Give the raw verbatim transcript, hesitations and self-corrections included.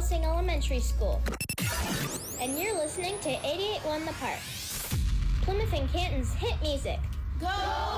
Helsing Elementary School. And you're listening to eighty-eight point one The Park, Plymouth and Canton's hit music. Go!